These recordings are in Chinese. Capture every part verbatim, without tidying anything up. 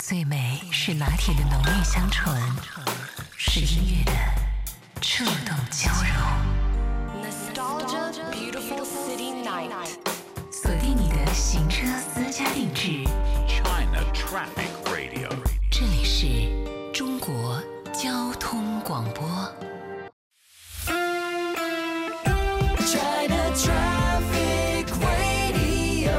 最美是拿铁的浓郁香醇，是音乐的触动交融。 Nostalgia Beautiful City Night， 锁定你的行车私家定制 China Traffic Radio， 这里是中国交通广播。 China Traffic Radio。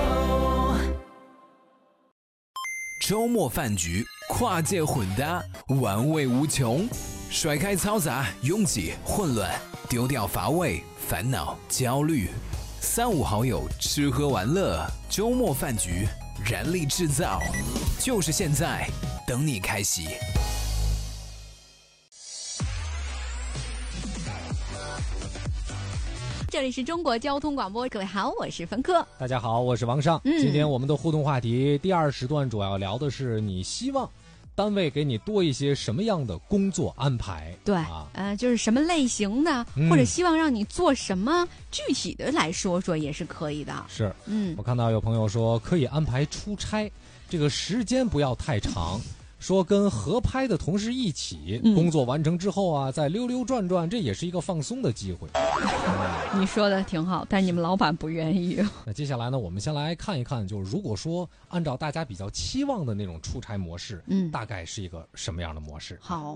周末饭局，跨界混搭，玩味无穷。甩开嘈杂、拥挤、混乱，丢掉乏味、烦恼、焦虑。三五好友吃喝玩乐，周末饭局，燃力制造，就是现在，等你开席。 这里是中国交通广播，各位好，我是冯科。 大家好，我是王尚。 嗯、 今天我们的互动话题第二时段主要聊的是你希望单位给你多一些什么样的工作安排？ 对， 啊、 呃，就是什么类型的， 嗯、 或者希望让你做什么，具体的来说说也是可以的。 是， 嗯， 我看到有朋友说可以安排出差，这个时间不要太长。说跟合拍的同事一起、嗯、工作完成之后啊，再溜溜转转，这也是一个放松的机会。 你说的挺好，但是你们老板不愿意。 那接下来呢，我们先来看一看，就是如果说按照大家比较期望的那种出差模式， 嗯， 大概是一个什么样的模式？ 好，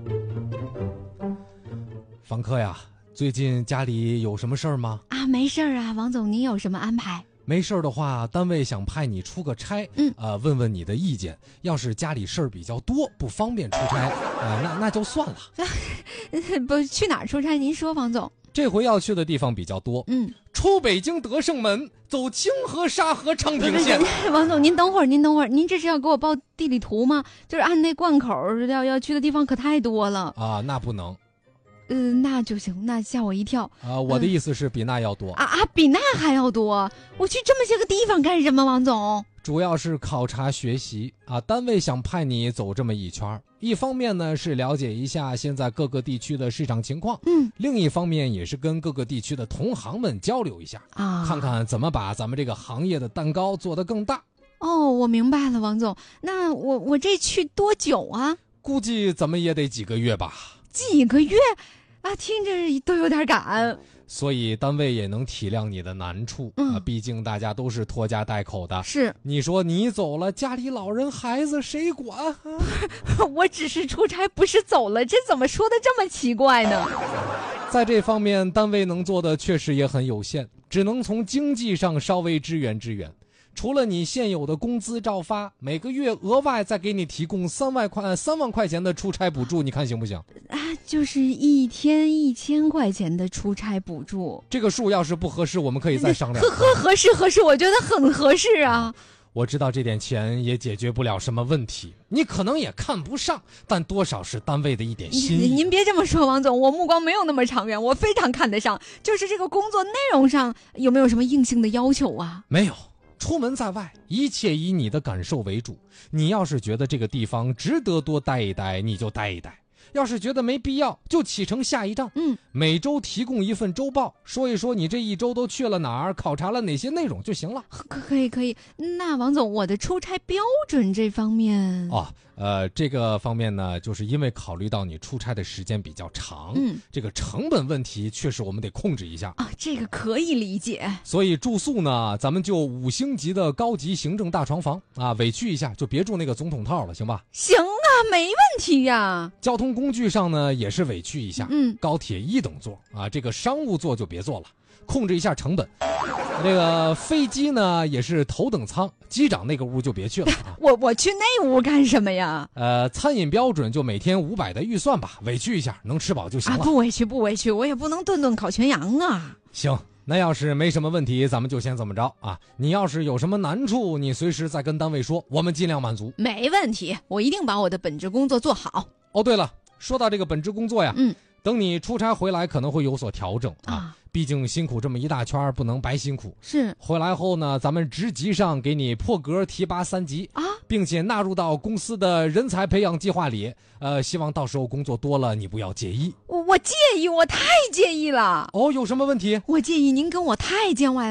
房客呀，最近家里有什么事儿吗？ 啊，没事儿啊，王总，您有什么安排？ 没事的话，单位想派你出个差， 嗯， 呃，问问你的意见。要是家里事儿比较多，不方便出差，呃，那那就算了。 不，去哪儿出差？您说，王总。 这回要去的地方比较多， 嗯， 出北京德胜门，走清河、沙河、昌平线。 王总，您等会儿，您等会儿，您这是要给我报地理图吗？就是按那贯口要要去的地方可太多了啊，那不能。 嗯、呃，那就行，那吓我一跳啊！我的意思是比那要多、 嗯、啊啊，比那还要多！我去这么些个地方干什么，王总？ 主要是考察学习啊，单位想派你走这么一圈，一方面呢是了解一下现在各个地区的市场情况， 嗯， 另一方面也是跟各个地区的同行们交流一下啊， 看看怎么把咱们这个行业的蛋糕做得更大。 哦，我明白了，王总，那我我这去多久啊？ 估计怎么也得几个月吧。 几个月啊，听着都有点赶。 所以单位也能体谅你的难处、 嗯、 啊，毕竟大家都是拖家带口的。 是， 你说你走了，家里老人孩子谁管啊？ 我只是出差，不是走了，这怎么说的这么奇怪呢？ 在这方面，单位能做的确实也很有限，只能从经济上稍微支援支援。除了你现有的工资照发，每个月额外再给你提供三万块三万块钱的出差补助，你看行不行？ 啊，就是一天一千块钱的出差补助。 这个数要是不合适，我们可以再商量。 合合合适合适，我觉得很合适啊。 我知道这点钱也解决不了什么问题，你可能也看不上，但多少是单位的一点心意。 您别这么说，王总，我目光没有那么长远，我非常看得上。就是这个工作内容上有没有什么硬性的要求啊？ 没有。出门在外，一切以你的感受为主。你要是觉得这个地方值得多待一待，你就待一待；要是觉得没必要，就启程下一站。 嗯， 每周提供一份周报，说一说你这一周都去了哪儿，考察了哪些内容就行了。 可可以可以。那王总，我的出差标准这方面哦，呃，这个方面呢，就是因为考虑到你出差的时间比较长， 嗯， 这个成本问题确实我们得控制一下啊，这个可以理解。 所以住宿呢，咱们就五星级的高级行政大床房啊，委屈一下就别住那个总统套了，行吧？ 行啊，没问题呀。 交通工具上呢，也是委屈一下， 嗯， 高铁一等座啊，这个商务座就别坐了，控制一下成本。这个飞机呢也是头等舱，机长那个屋就别去了、啊、 我我去那屋干什么呀？ 呃，餐饮标准就每天五百的预算吧，委屈一下，能吃饱就行了、 啊、不委屈不委屈，我也不能顿顿烤全羊啊。 行，那要是没什么问题，咱们就先这么着啊。你要是有什么难处，你随时再跟单位说，我们尽量满足。 没问题，我一定把我的本职工作做好。 哦，对了，说到这个本职工作呀， 嗯， 等你出差回来可能会有所调整啊。 啊毕竟辛苦这么一大圈，不能白辛苦。 是， 回来后呢，咱们职级上给你破格提拔三级啊， 并且纳入到公司的人才培养计划里。呃，希望到时候工作多了，你不要介意。 我我介意，我太介意了。 哦，有什么问题？ 我介意您跟我太见外了。